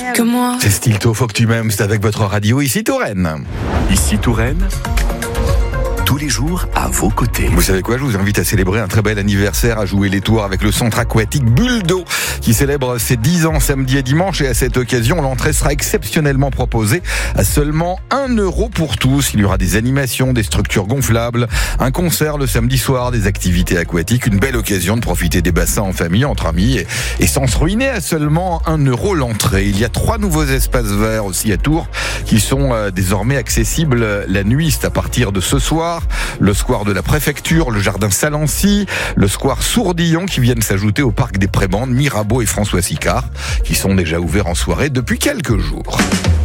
que moi. C'est Stilto, faut que tu m'aimes, c'est avec votre radio Ici Touraine. Ici Touraine, tous les jours à vos côtés. Vous savez quoi, je vous invite à célébrer un très bel anniversaire, à jouer les tours avec le centre aquatique Bulle d'eau qui célèbre ses 10 ans samedi et dimanche, et à cette occasion, l'entrée sera exceptionnellement proposée à seulement 1 € pour tous. Il y aura des animations, des structures gonflables, un concert le samedi soir, des activités aquatiques, une belle occasion de profiter des bassins en famille, entre amis et sans se ruiner à seulement 1 € l'entrée. Il y a 3 nouveaux espaces verts aussi à Tours qui sont désormais accessibles la nuit. C'est à partir de ce soir. Le square de la préfecture, le jardin Salancy, le square Sourdillon qui viennent s'ajouter au parc des Prébendes, Mirabeau et François Sicard qui sont déjà ouverts en soirée depuis quelques jours.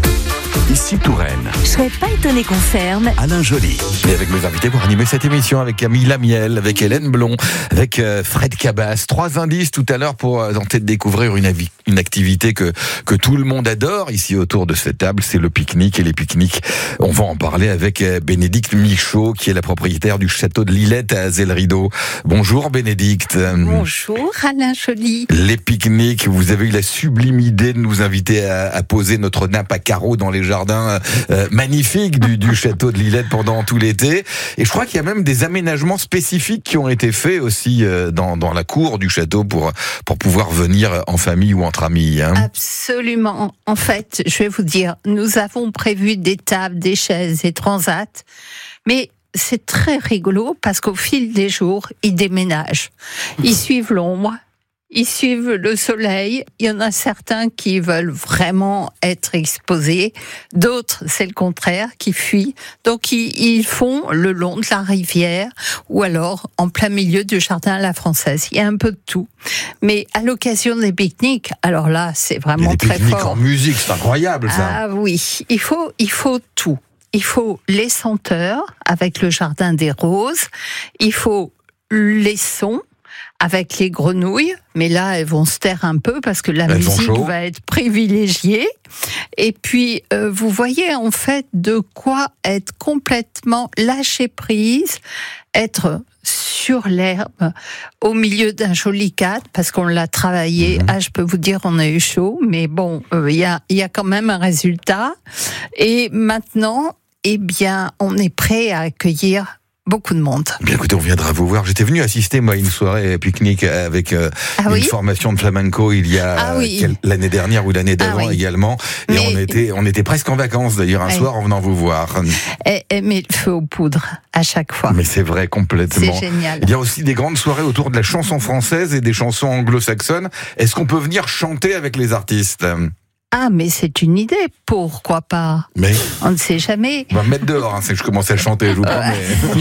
Ici Touraine, Je serais pas étonné qu'on ferme. Alain Joly. Et avec mes invités pour animer cette émission, avec Camille Lamiel, avec Hélène Blond, avec Fred Cabas. 3 indices tout à l'heure pour tenter de découvrir une activité que tout le monde adore ici autour de cette table, c'est le pique-nique. Et les pique-niques, on va en parler avec Bénédicte Michaud, qui est la propriétaire du château de Lillette à Azel-Rideau. Bonjour Bénédicte. Bonjour Alain Joly. Les pique-niques, vous avez eu la sublime idée de nous inviter à poser notre nappe à carreaux dans les jardins magnifiques du château de Lillette pendant tout l'été. Et je crois qu'il y a même des aménagements spécifiques qui ont été faits aussi dans la cour du château pour pouvoir venir en famille ou entre amis. Hein. Absolument. En fait, je vais vous dire, nous avons prévu des tables, des chaises et transats, mais c'est très rigolo parce qu'au fil des jours, ils déménagent. Ils suivent l'ombre. Ils suivent le soleil. Il y en a certains qui veulent vraiment être exposés. D'autres, c'est le contraire, qui fuient. Donc, ils font le long de la rivière ou alors en plein milieu du jardin à la française. Il y a un peu de tout. Mais à l'occasion des pique-niques, alors là, c'est vraiment très fort. Des pique-niques en musique, c'est incroyable ça. Ah oui, il faut tout. Il faut les senteurs avec le jardin des roses. Il faut les sons avec les grenouilles, mais là, elles vont se taire un peu parce que la musique va être privilégiée. Et puis, vous voyez en fait de quoi être complètement lâché prise, être sur l'herbe, au milieu d'un joli cadre, parce qu'on l'a travaillé. Ah, je peux vous dire, on a eu chaud, mais bon, il y a quand même un résultat. Et maintenant, eh bien, on est prêt à accueillir beaucoup de monde. Bien écoutez, on viendra vous voir. J'étais venu assister moi à une soirée pique-nique avec une formation de flamenco il y a l'année dernière ou l'année d'avant également. Et on était presque en vacances d'ailleurs un soir en venant vous voir. Mais le feu aux poudres à chaque fois. Mais c'est vrai complètement. C'est génial. Il y a aussi des grandes soirées autour de la chanson française et des chansons anglo-saxonnes. Est-ce qu'on peut venir chanter avec les artistes ? Ah, mais c'est une idée, pourquoi pas ? Mais on ne sait jamais. On va me mettre dehors, c'est que je commence à chanter, je vous promets.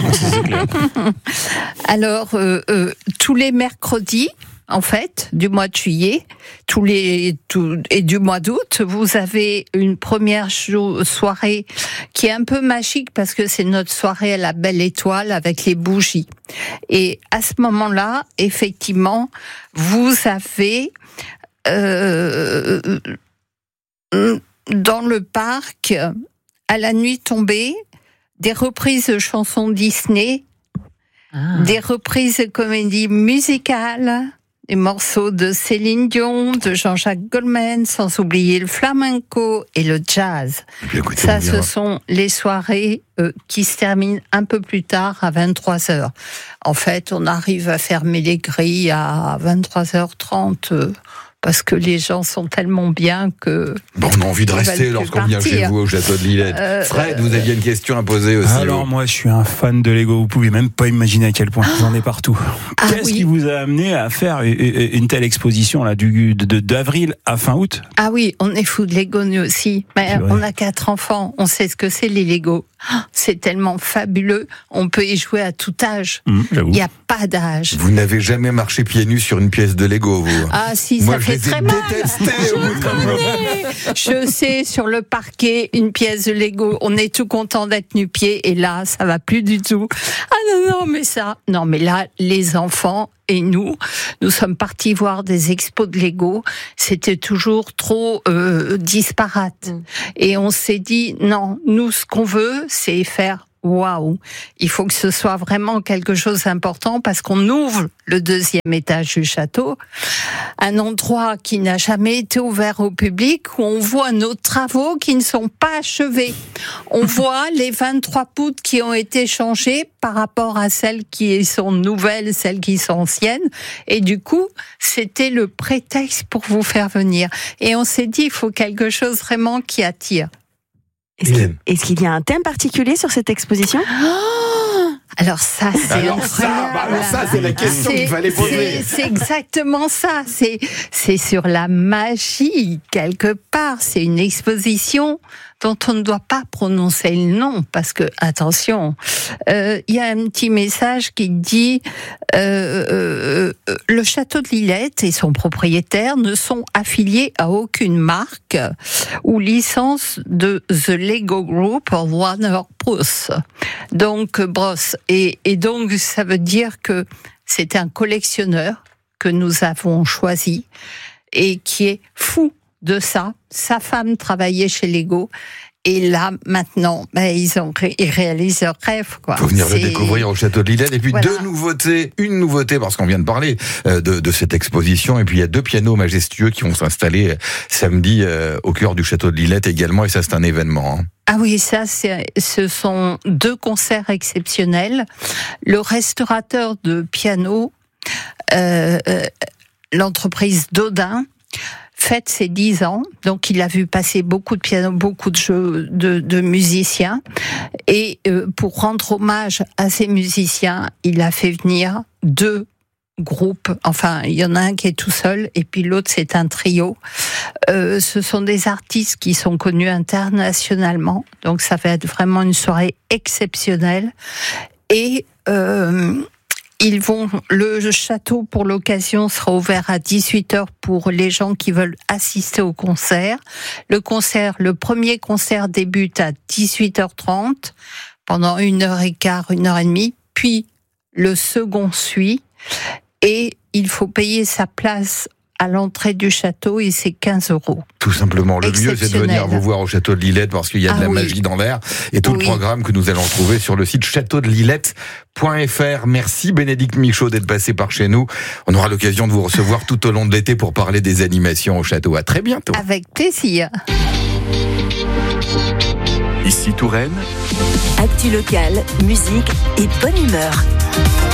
Alors, tous les mercredis, en fait, du mois de juillet, et du mois d'août, vous avez une première soirée qui est un peu magique parce que c'est notre soirée à la Belle Étoile avec les bougies. Et à ce moment-là, effectivement, vous avez dans le parc, à la nuit tombée, des reprises de chansons Disney, des reprises de comédies musicales, des morceaux de Céline Dion, de Jean-Jacques Goldman, sans oublier le flamenco et le jazz. Écoutez, ça, ce sont les soirées qui se terminent un peu plus tard, à 23h. En fait, on arrive à fermer les grilles à 23h30, parce que les gens sont tellement bien que... Bon, on a envie de rester lorsqu'on vient chez vous au château de Lillette. Fred, vous aviez une question à poser aussi. Alors moi, je suis un fan de Lego. Vous pouvez même pas imaginer à quel point j'en ai partout. Qu'est-ce qui vous a amené à faire une telle exposition là, d'avril à fin août ? Ah oui, on est fous de Lego nous aussi. Mais on a 4 enfants, on sait ce que c'est les Lego. C'est tellement fabuleux, on peut y jouer à tout âge. Il n'y a pas d'âge. Vous n'avez jamais marché pieds nus sur une pièce de Lego, vous ? Ah si, moi, ça fait très mal. Je sais, sur le parquet, une pièce de Lego, on est tout content d'être nu-pieds, et là, ça va plus du tout. Ah non, mais là, les enfants et nous sommes partis voir des expos de Lego, c'était toujours trop disparate. Et on s'est dit, non, nous, ce qu'on veut, c'est faire waouh, il faut que ce soit vraiment quelque chose d'important parce qu'on ouvre le 2e étage du château, un endroit qui n'a jamais été ouvert au public, où on voit nos travaux qui ne sont pas achevés. On voit les 23 poutres qui ont été changées par rapport à celles qui sont nouvelles, celles qui sont anciennes. Et du coup, c'était le prétexte pour vous faire venir. Et on s'est dit, il faut quelque chose vraiment qui attire. Est-ce qu'il y a un thème particulier sur cette exposition ? Alors ça, c'est la question qu'il fallait poser. C'est exactement ça. C'est sur la magie, quelque part. C'est une exposition dont on ne doit pas prononcer le nom, parce que, attention, il y a un petit message qui dit le château de Lillette et son propriétaire ne sont affiliés à aucune marque ou licence de The Lego Group or Warner Bros. Donc, et donc, ça veut dire que c'est un collectionneur que nous avons choisi et qui est fou de ça. Sa femme travaillait chez Lego. Et là, maintenant, ils réalisent leur rêve, quoi. Faut venir le découvrir au château de Lillette. Et puis voilà. Une nouveauté, parce qu'on vient de parler de cette exposition. Et puis il y a 2 pianos majestueux qui vont s'installer samedi au cœur du château de Lillette également. Et ça, c'est un événement. Hein. Ah oui, ça, ce sont 2 concerts exceptionnels. Le restaurateur de piano, l'entreprise Dodin, fête ses 10 ans, donc il a vu passer beaucoup de pianos, beaucoup de jeux de musiciens, et pour rendre hommage à ces musiciens, il a fait venir 2 groupes, enfin il y en a un qui est tout seul, et puis l'autre c'est un trio. Ce sont des artistes qui sont connus internationalement, donc ça va être vraiment une soirée exceptionnelle, et le château, pour l'occasion, sera ouvert à 18h pour les gens qui veulent assister au concert. Le premier concert débute à 18h30 pendant 1h15, 1h30, puis le second suit et il faut payer sa place à l'entrée du château et c'est 15 €. Tout simplement. Le mieux, c'est de venir vous voir au château de Lillette parce qu'il y a de la magie dans l'air et tout le programme que nous allons trouver sur le site châteaudelillette.fr. Merci Bénédicte Michaud d'être passé par chez nous. On aura l'occasion de vous recevoir tout au long de l'été pour parler des animations au château. À très bientôt. Avec plaisir. Ici Touraine. Actu locale, musique et bonne humeur.